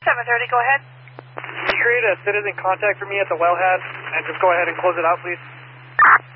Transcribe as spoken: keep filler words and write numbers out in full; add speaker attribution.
Speaker 1: seven thirty, go ahead.
Speaker 2: Can you create a citizen contact for me at the wellhead and just go ahead and close it out, please?